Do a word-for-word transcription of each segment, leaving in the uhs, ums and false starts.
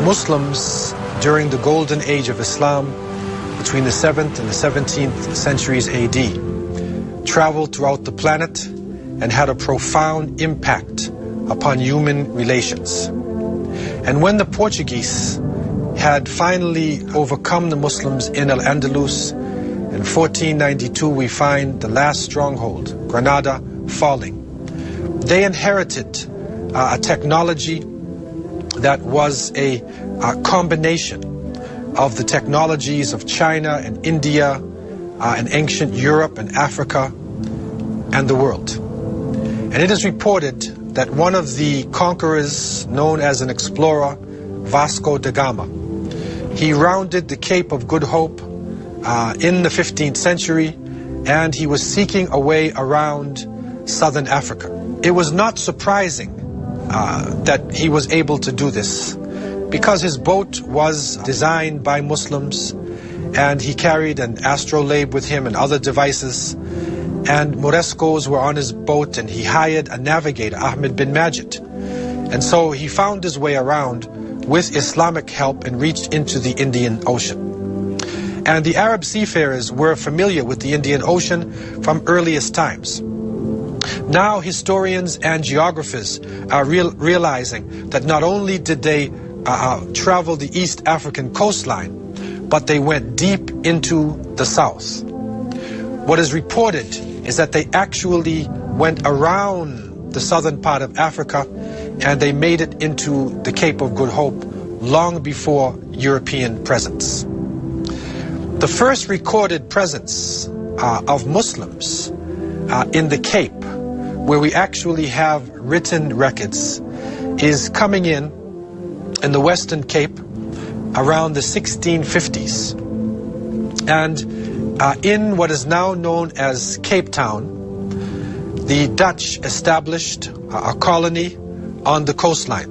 Muslims during the golden age of Islam, between the seventh and the seventeenth centuries A D, traveled throughout the planet and had a profound impact upon human relations. And when the Portuguese had finally overcome the Muslims in Al-Andalus, in fourteen ninety-two we find the last stronghold, Granada, falling. They inherited uh, a technology that was a, a combination of the technologies of China and India uh, and ancient Europe and Africa and the world. And it is reported that one of the conquerors, known as an explorer, Vasco da Gama, he rounded the Cape of Good Hope uh, in the fifteenth century, and he was seeking a way around southern Africa. It was not surprising uh, that he was able to do this, because his boat was designed by Muslims, and he carried an astrolabe with him and other devices, and Morescos were on his boat, and he hired a navigator, Ahmed bin Majid. And so he found his way around with Islamic help and reached into the Indian Ocean. And the Arab seafarers were familiar with the Indian Ocean from earliest times. Now historians and geographers are real, realizing that not only did they uh, travel the East African coastline, but they went deep into the south. What is reported is that they actually went around the southern part of Africa, and they made it into the Cape of Good Hope long before European presence. The first recorded presence uh, of Muslims uh, in the Cape, where we actually have written records, is coming in in the Western Cape around the sixteen fifties. And uh, in what is now known as Cape Town, the Dutch established a colony on the coastline.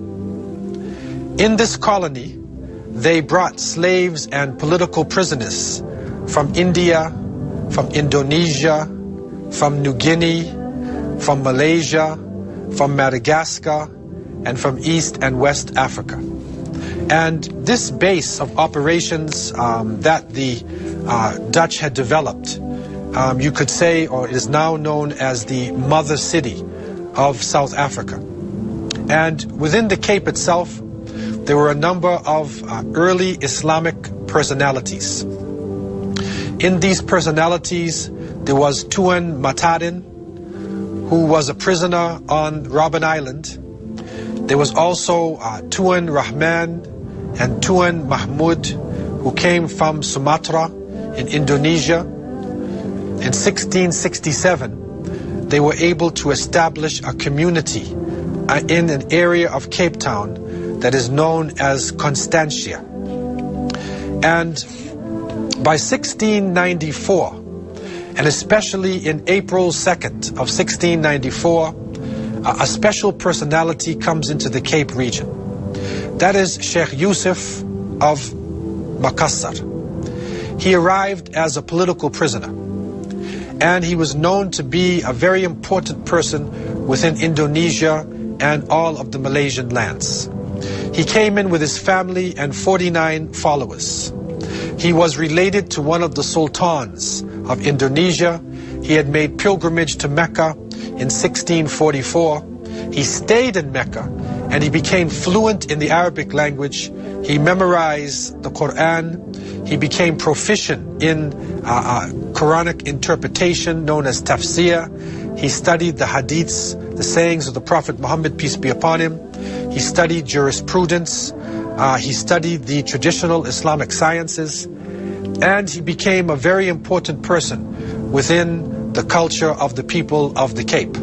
In this colony, they brought slaves and political prisoners from India, from Indonesia, from New Guinea, from Malaysia, from Madagascar, and from East and West Africa. And this base of operations um, that the uh, Dutch had developed, um, you could say, or it is now known as the mother city of South Africa. And within the Cape itself, there were a number of uh, early Islamic personalities. In these personalities, there was Tuan Matarin, who was a prisoner on Robben Island. There was also uh, Tuan Rahman and Tuan Mahmud, who came from Sumatra in Indonesia. In sixteen sixty-seven, they were able to establish a community uh, in an area of Cape Town that is known as Constantia. And by sixteen ninety-four, and especially in April second of sixteen ninety-four, a special personality comes into the Cape region. That is Sheikh Yusuf of Makassar. He arrived as a political prisoner, and he was known to be a very important person within Indonesia and all of the Malaysian lands. He came in with his family and forty-nine followers. He was related to one of the sultans of Indonesia. He had made pilgrimage to Mecca in sixteen forty-four. He stayed in Mecca, and he became fluent in the Arabic language. He memorized the Quran. He became proficient in uh, uh, Quranic interpretation known as tafsir. He studied the hadiths, the sayings of the Prophet Muhammad, peace be upon him. He studied jurisprudence. Uh, he studied the traditional Islamic sciences. And he became a very important person within the culture of the people of the Cape.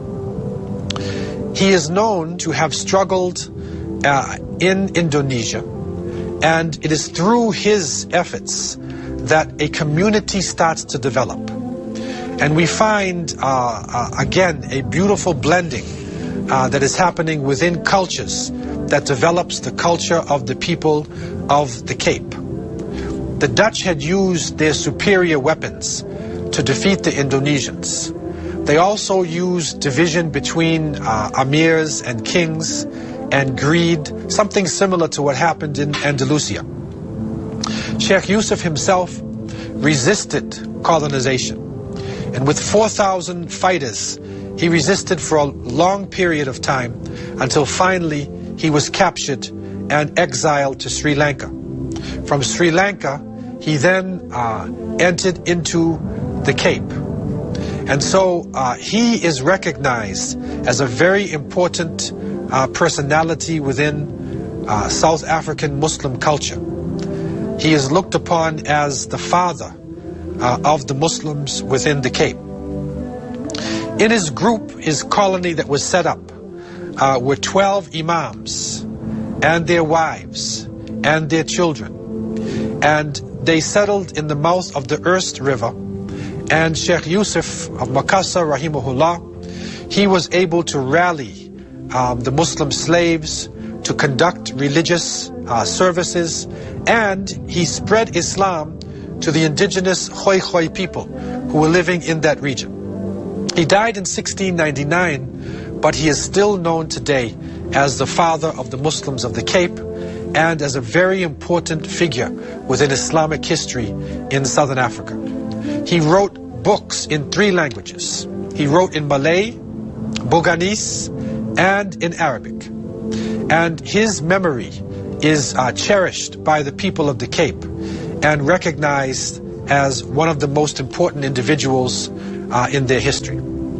He is known to have struggled uh, in Indonesia, and it is through his efforts that a community starts to develop. And we find, uh, uh, again, a beautiful blending uh, that is happening within cultures that develops the culture of the people of the Cape. The Dutch had used their superior weapons to defeat the Indonesians. They also used division between uh, amirs and kings and greed, something similar to what happened in Andalusia. Sheikh Yusuf himself resisted colonization, and with four thousand fighters, he resisted for a long period of time until finally he was captured and exiled to Sri Lanka. From Sri Lanka, he then uh, entered into the Cape. And so uh, he is recognized as a very important uh, personality within uh, South African Muslim culture. He is looked upon as the father uh, of the Muslims within the Cape. In his group, his colony that was set up, uh, were twelve imams and their wives and their children. And they settled in the mouth of the Erst River. And Sheikh Yusuf of Makassar, rahimahullah, he was able to rally um, the Muslim slaves to conduct religious uh, services, and he spread Islam to the indigenous Khoi Khoi people who were living in that region. He died in sixteen ninety-nine, but he is still known today as the father of the Muslims of the Cape and as a very important figure within Islamic history in Southern Africa. He wrote books in three languages. He wrote in Malay, Boganese, and in Arabic. And his memory is uh, cherished by the people of the Cape and recognized as one of the most important individuals uh, in their history.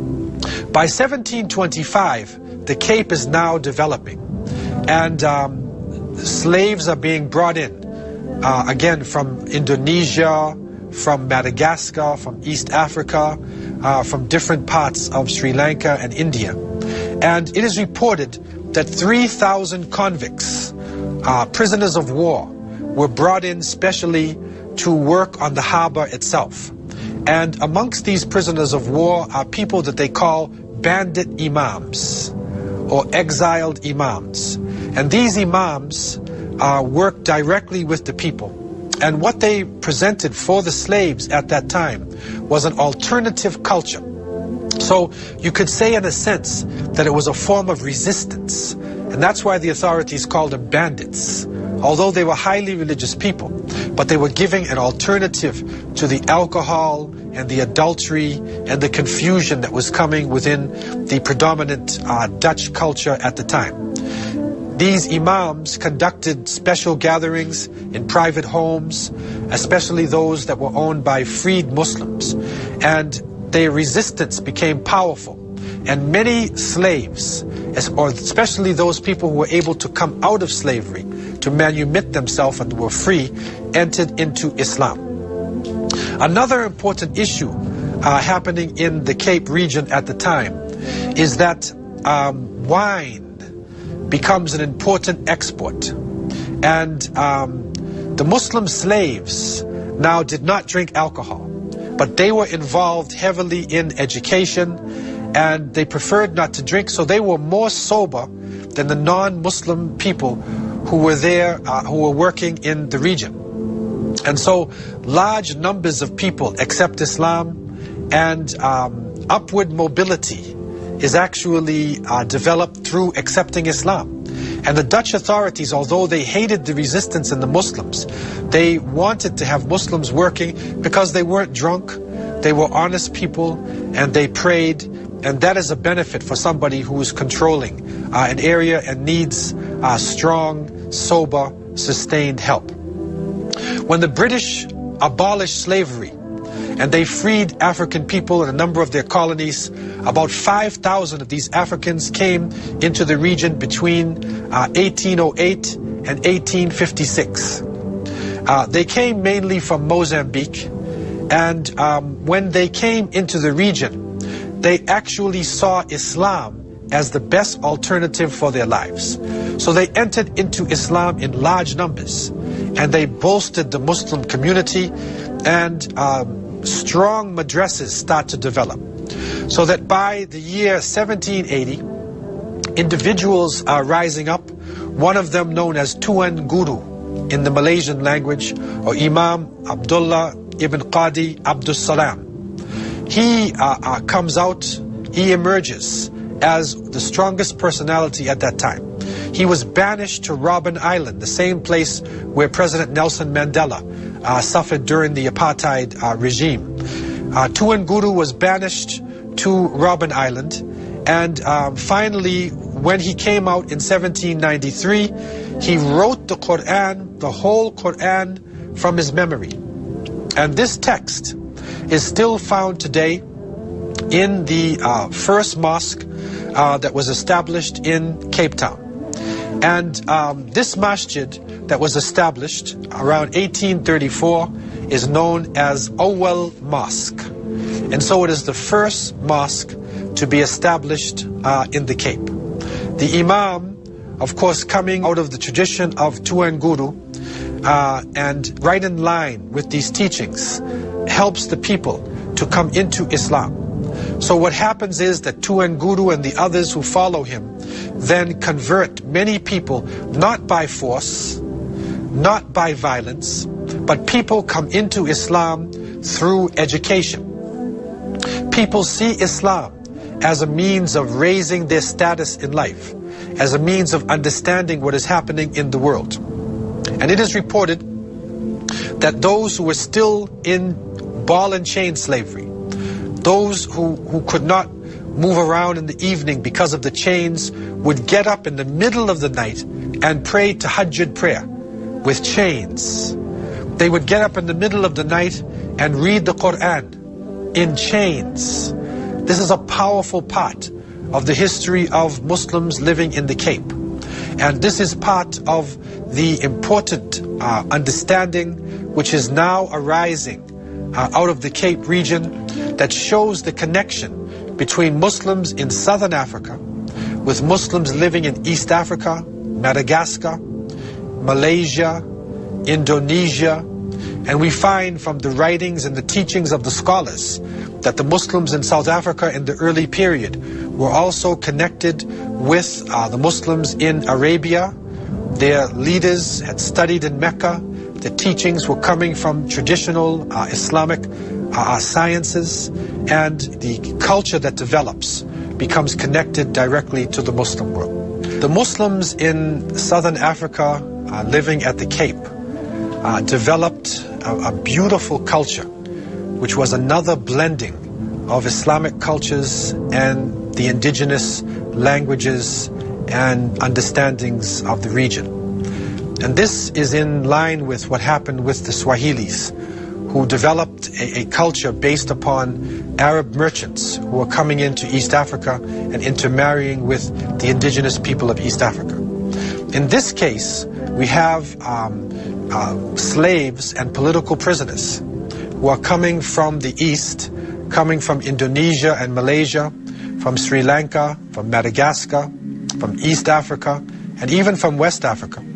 By seventeen twenty-five, the Cape is now developing, and um, slaves are being brought in, uh, again, from Indonesia, from Madagascar, from East Africa, uh, from different parts of Sri Lanka and India. And it is reported that three thousand convicts, uh, prisoners of war, were brought in specially to work on the harbor itself. And amongst these prisoners of war are people that they call bandit imams, or exiled imams. And these imams uh, work directly with the people. And what they presented for the slaves at that time was an alternative culture. So you could say in a sense that it was a form of resistance. And that's why the authorities called them bandits. Although they were highly religious people, but they were giving an alternative to the alcohol and the adultery and the confusion that was coming within the predominant uh, Dutch culture at the time. These imams conducted special gatherings in private homes, especially those that were owned by freed Muslims. And their resistance became powerful. And many slaves, or especially those people who were able to come out of slavery to manumit themselves and were free, entered into Islam. Another important issue uh, happening in the Cape region at the time is that um, wine becomes an important export. And um, the Muslim slaves now did not drink alcohol, but they were involved heavily in education, and they preferred not to drink, so they were more sober than the non-Muslim people who were there, uh, who were working in the region. And so large numbers of people accept Islam, and um, upward mobility is actually uh, developed through accepting Islam. And the Dutch authorities, although they hated the resistance in the Muslims, they wanted to have Muslims working because they weren't drunk, they were honest people, and they prayed. And that is a benefit for somebody who is controlling uh, an area and needs uh, strong, sober, sustained help. When the British abolished slavery and they freed African people in a number of their colonies, about five thousand of these Africans came into the region between uh, eighteen oh eight and eighteen fifty-six. Uh, they came mainly from Mozambique, and um, when they came into the region, they actually saw Islam as the best alternative for their lives. So they entered into Islam in large numbers, and they bolstered the Muslim community, and um, strong madrasas start to develop. So that by the year seventeen eighty, individuals are rising up, one of them known as Tuan Guru in the Malaysian language, or Imam Abdullah ibn Qadi Abdus Salam. He uh, uh, comes out, he emerges as the strongest personality at that time. he was banished to Robben Island, the same place where President Nelson Mandela uh, suffered during the apartheid uh, regime. Uh, Tuan Guru was banished to Robben Island, and um, finally, when he came out in seventeen ninety-three, he wrote the Quran, the whole Quran, from his memory. And this text is still found today in the uh, first mosque uh, that was established in Cape Town. And um, this masjid that was established around eighteen thirty-four is known as Awwal Mosque. And so it is the first mosque to be established uh, in the Cape. The Imam, of course, coming out of the tradition of Tuan Guru, uh, and right in line with these teachings, helps the people to come into Islam. So what happens is that Tuan Guru and the others who follow him then convert many people, not by force, not by violence, but people come into Islam through education. People see Islam as a means of raising their status in life, as a means of understanding what is happening in the world. And it is reported that those who were still in ball and chain slavery, those who, who could not move around in the evening because of the chains, would get up in the middle of the night and pray tahajjud prayer with chains. They would get up in the middle of the night and read the Quran in chains. This is a powerful part of the history of Muslims living in the Cape. And this is part of the important uh, understanding which is now arising uh, out of the Cape region, that shows the connection between Muslims in Southern Africa with Muslims living in East Africa, Madagascar, Malaysia, Indonesia. And we find from the writings and the teachings of the scholars that the Muslims in South Africa in the early period were also connected with uh, the Muslims in Arabia. Their leaders had studied in Mecca. The teachings were coming from traditional uh, Islamic uh, sciences, and the culture that develops becomes connected directly to the Muslim world. The Muslims in Southern Africa uh, living at the Cape uh, developed a, a beautiful culture, which was another blending of Islamic cultures and the indigenous languages and understandings of the region. And this is in line with what happened with the Swahilis, who developed a, a culture based upon Arab merchants who were coming into East Africa and intermarrying with the indigenous people of East Africa. In this case, we have um, uh, slaves and political prisoners who are coming from the East, coming from Indonesia and Malaysia, from Sri Lanka, from Madagascar, from East Africa, and even from West Africa,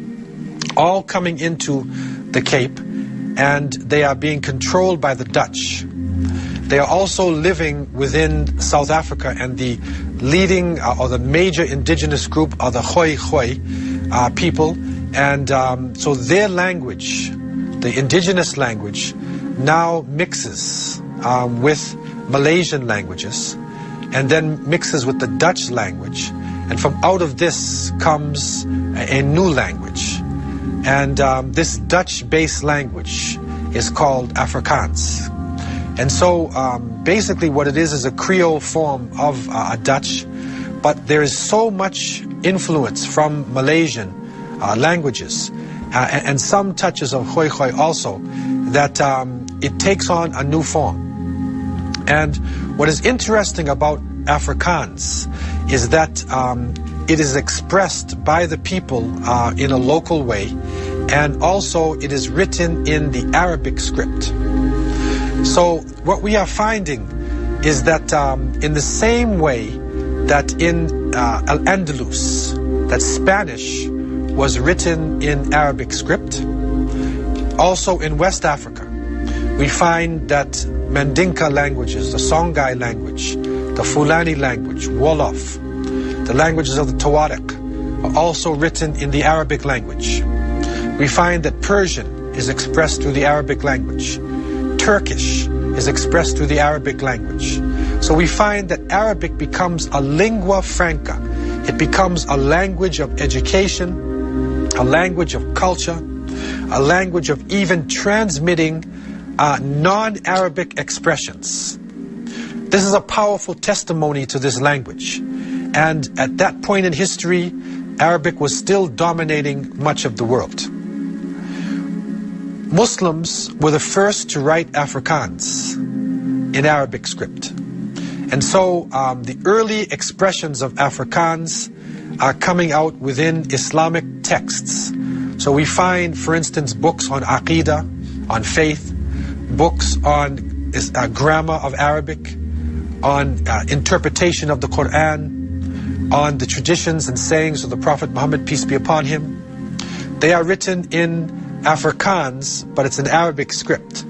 all coming into the Cape, and they are being controlled by the Dutch. They are also living within South Africa, and the leading uh, or the major indigenous group are the Khoi Khoi uh, people, and um, so their language, the indigenous language, now mixes um, with Malaysian languages, and then mixes with the Dutch language, and from out of this comes a, a new language. And um, this Dutch-based language is called Afrikaans. And so um, basically what it is is a Creole form of uh, Dutch, but there is so much influence from Malaysian uh, languages uh, and, and some touches of Khoi Khoi also, that um, it takes on a new form. And what is interesting about Afrikaans is that um, it is expressed by the people uh, in a local way, and also it is written in the Arabic script. So what we are finding is that um, in the same way that in uh, Al-Andalus, that Spanish was written in Arabic script, also in West Africa, we find that Mandinka languages, the Songhai language, the Fulani language, Wolof, the languages of the Tawarik, are also written in the Arabic language. We find that Persian is expressed through the Arabic language. Turkish is expressed through the Arabic language. So we find that Arabic becomes a lingua franca. It becomes a language of education, a language of culture, a language of even transmitting uh, non-Arabic expressions. This is a powerful testimony to this language. And at that point in history, Arabic was still dominating much of the world. Muslims were the first to write Afrikaans in Arabic script. And so um, the early expressions of Afrikaans are coming out within Islamic texts. So we find, for instance, books on Aqidah, on faith, books on uh, grammar of Arabic, on uh, interpretation of the Quran, on the traditions and sayings of the Prophet Muhammad, peace be upon him. They are written in Afrikaans, but it's an Arabic script.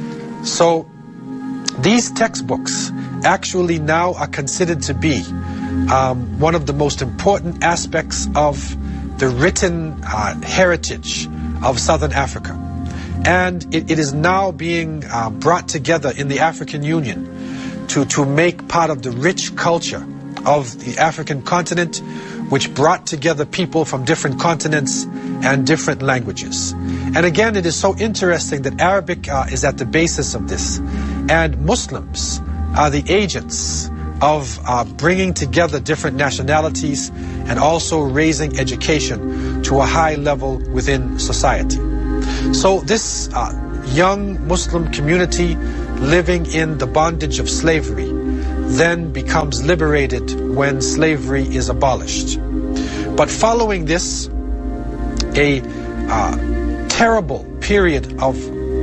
So these textbooks actually now are considered to be um, one of the most important aspects of the written uh, heritage of Southern Africa. And it, it is now being uh, brought together in the African Union to, to make part of the rich culture of the African continent, which brought together people from different continents and different languages. And again, it is so interesting that Arabic uh, is at the basis of this. And Muslims are the agents of uh, bringing together different nationalities and also raising education to a high level within society. So this uh, young Muslim community living in the bondage of slavery then becomes liberated when slavery is abolished. But following this, a uh, terrible period of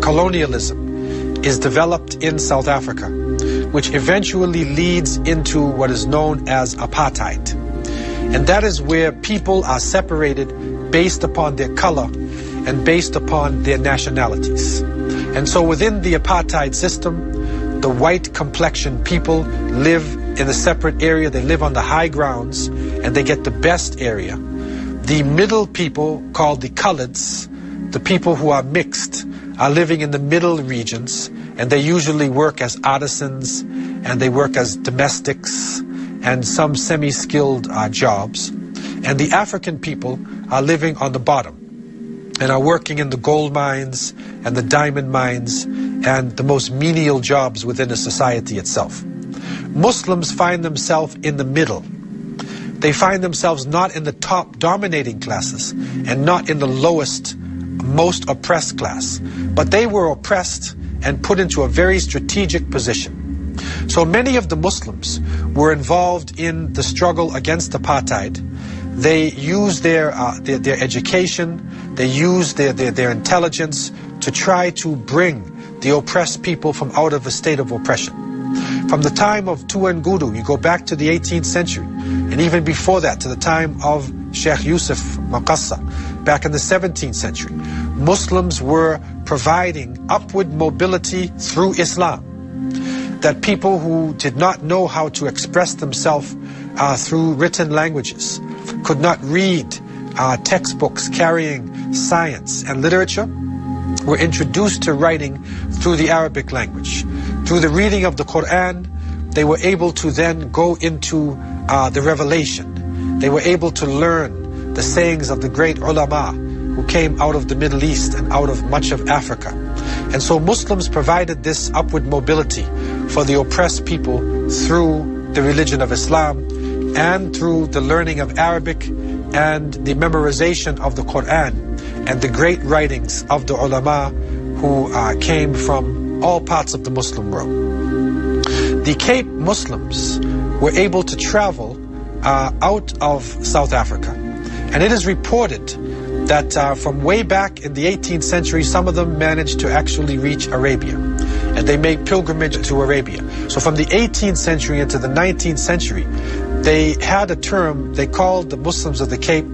colonialism is developed in South Africa, which eventually leads into what is known as apartheid. And that is where people are separated based upon their color and based upon their nationalities. And so within the apartheid system, the white complexioned people live in a separate area. They live on the high grounds and they get the best area. The middle people, called the coloreds, the people who are mixed, are living in the middle regions, and they usually work as artisans and they work as domestics and some semi-skilled uh, jobs. And the African people are living on the bottom and are working in the gold mines and the diamond mines and the most menial jobs within a society itself. Muslims find themselves in the middle. They find themselves not in the top dominating classes and not in the lowest, most oppressed class, but they were oppressed and put into a very strategic position. So many of the Muslims were involved in the struggle against apartheid. They used their, uh, their, their education, they used their, their, their intelligence to try to bring the oppressed people from out of a state of oppression. From the time of Tuangudu, you go back to the eighteenth century, and even before that, to the time of Sheikh Yusuf Maqassa, back in the seventeenth century, Muslims were providing upward mobility through Islam, that people who did not know how to express themselves uh, through written languages, could not read uh, textbooks carrying science and literature, were introduced to writing through the Arabic language. Through the reading of the Quran, they were able to then go into uh, the revelation. They were able to learn the sayings of the great ulama who came out of the Middle East and out of much of Africa. And so Muslims provided this upward mobility for the oppressed people through the religion of Islam and through the learning of Arabic and the memorization of the Quran and the great writings of the ulama who uh, came from all parts of the Muslim world. The Cape Muslims were able to travel uh, out of South Africa. And it is reported that uh, from way back in the eighteenth century, some of them managed to actually reach Arabia. And they made pilgrimage to Arabia. So from the eighteenth century into the nineteenth century, they had a term they called the Muslims of the Cape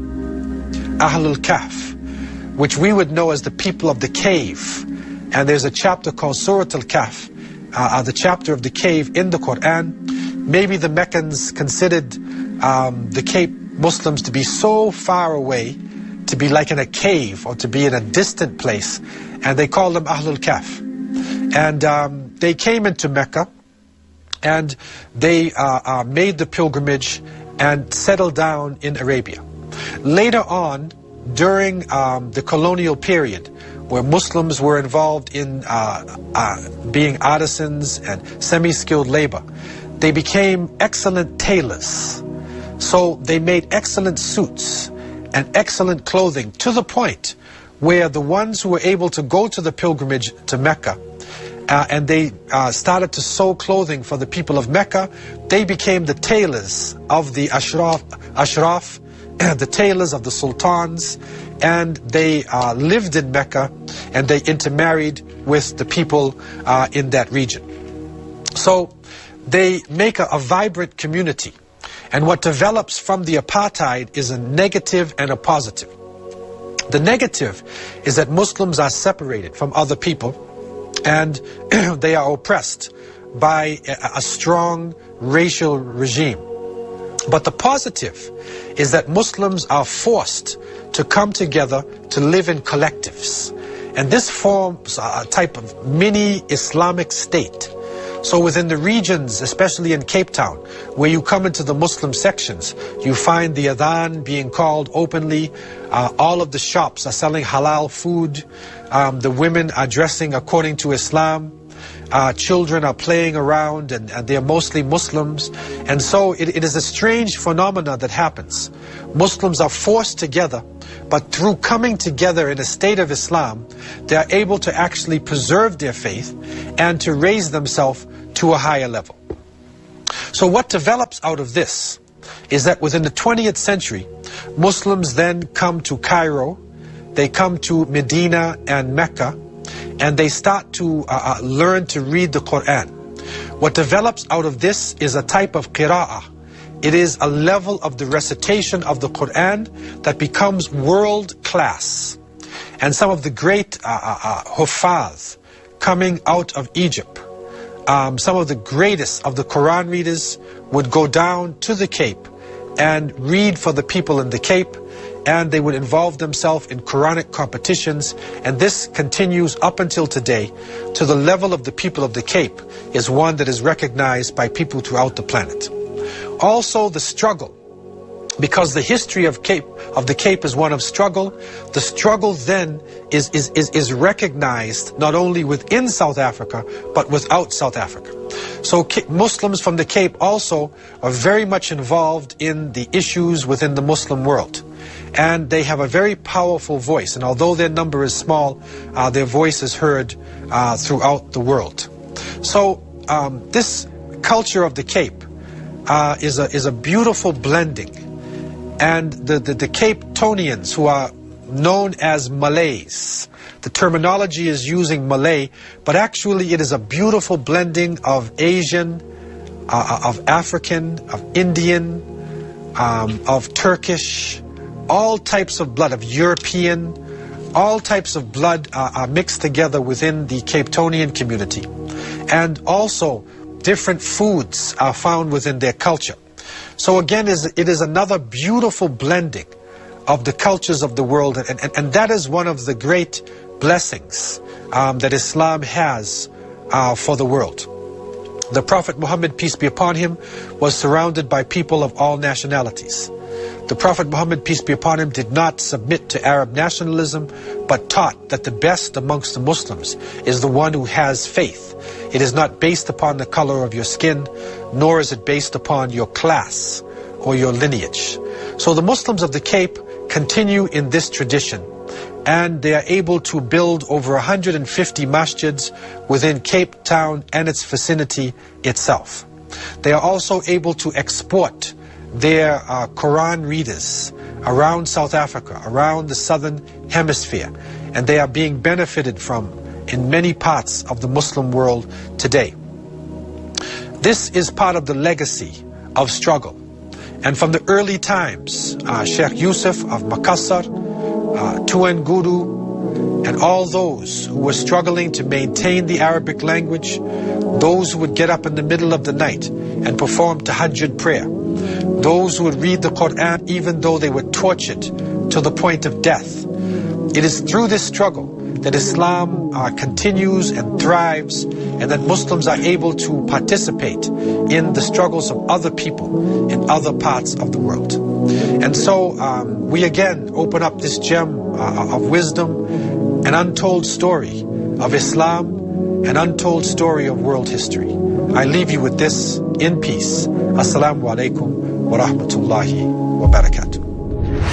Ahlul Kahf, which we would know as the people of the cave. And there's a chapter called Surat al-Kahf, uh, the chapter of the cave in the Quran. Maybe the Meccans considered um, the Cape Muslims to be so far away, to be like in a cave or to be in a distant place, and they called them Ahlul Kahf. And um, they came into Mecca, and they uh, uh, made the pilgrimage, and settled down in Arabia. Later on, during um, the colonial period, where Muslims were involved in uh, uh, being artisans and semi-skilled labor, they became excellent tailors. So they made excellent suits and excellent clothing, to the point where the ones who were able to go to the pilgrimage to Mecca uh, and they uh, started to sew clothing for the people of Mecca, they became the tailors of the Ashraf, Ashraf the tailors of the sultans, and they uh, lived in Mecca and they intermarried with the people uh, in that region. So they make a, a vibrant community. And what develops from the apartheid is a negative and a positive. The negative is that Muslims are separated from other people and they are oppressed by a, a strong racial regime. But the positive is that Muslims are forced to come together to live in collectives. And this forms a type of mini Islamic state. So within the regions, especially in Cape Town, where you come into the Muslim sections, you find the adhan being called openly. Uh, all of the shops are selling halal food. Um, the women are dressing according to Islam. Uh, children are playing around, and, and they're mostly Muslims. And so it, it is a strange phenomena that happens. Muslims are forced together, but through coming together in a state of Islam, they are able to actually preserve their faith and to raise themselves to a higher level. So what develops out of this is that within the twentieth century, Muslims then come to Cairo, they come to Medina and Mecca, and they start to uh, uh, learn to read the Quran. What develops out of this is a type of qira'ah. It is a level of the recitation of the Quran that becomes world class. And some of the great uh, uh, uh, huffaz coming out of Egypt, um, some of the greatest of the Quran readers would go down to the Cape and read for the people in the Cape, and they would involve themselves in Quranic competitions, and this continues up until today to the level of the people of the Cape is one that is recognized by people throughout the planet. Also the struggle, because the history of Cape of the Cape is one of struggle, the struggle then is, is, is, is recognized not only within South Africa, but without South Africa. So Muslims from the Cape also are very much involved in the issues within the Muslim world. And they have a very powerful voice. And although their number is small, uh, their voice is heard uh, throughout the world. So um, this culture of the Cape uh, is, a, is a beautiful blending. And the, the, the Cape Townians, who are known as Malays, the terminology is using Malay, but actually it is a beautiful blending of Asian, uh, of African, of Indian, um, of Turkish, all types of blood, of European, all types of blood uh, are mixed together within the Cape Townian community. And also different foods are found within their culture. So again, it is another beautiful blending of the cultures of the world, and, and, and that is one of the great blessings um, that Islam has uh, for the world. The Prophet Muhammad, peace be upon him, was surrounded by people of all nationalities. The Prophet Muhammad, peace be upon him, did not submit to Arab nationalism, but taught that the best amongst the Muslims is the one who has faith. It is not based upon the color of your skin, nor is it based upon your class or your lineage. So the Muslims of the Cape continue in this tradition, and they are able to build over one hundred fifty masjids within Cape Town and its vicinity itself. They are also able to export their uh, Quran readers around South Africa, around the southern hemisphere, and they are being benefited from in many parts of the Muslim world today. This is part of the legacy of struggle. And from the early times, uh, Sheikh Yusuf of Makassar, uh, Tuan Guru, and all those who were struggling to maintain the Arabic language, those who would get up in the middle of the night and perform tahajjud prayer, those who would read the Quran even though they were tortured to the point of death. It is through this struggle that Islam uh, continues and thrives, and that Muslims are able to participate in the struggles of other people in other parts of the world. And so um, we again open up this gem uh, of wisdom, an untold story of Islam, an untold story of world history. I leave you with this in peace. Assalamu alaikum wa rahmatullahi wa barakatuh.